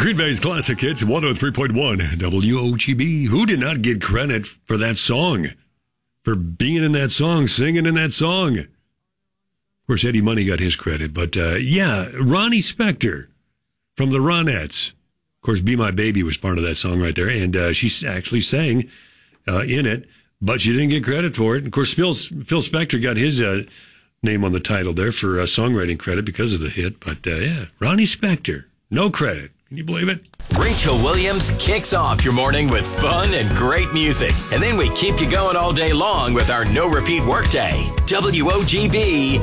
Green Bay's Classic Hits 103.1 WOGB. Who did not get credit for that song? For being in that song, singing in that song? Of course, Eddie Money got his credit, but Ronnie Spector from the Ronettes. Of course, Be My Baby was part of that song right there, and she actually sang in it, but she didn't get credit for it. Of course, Phil Spector got his name on the title there for songwriting credit because of the hit, but Ronnie Spector, no credit. Can you believe it? Rachel Williams kicks off your morning with fun and great music. And then we keep you going all day long with our no-repeat workday. WOGB